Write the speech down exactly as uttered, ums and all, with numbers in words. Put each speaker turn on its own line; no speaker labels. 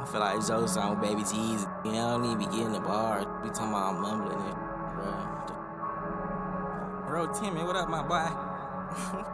feel like Joe song with Baby T's. You know, I don't even be getting the bars. Be talking about I'm mumbling it, bro. Bro, Timmy, what up, my boy?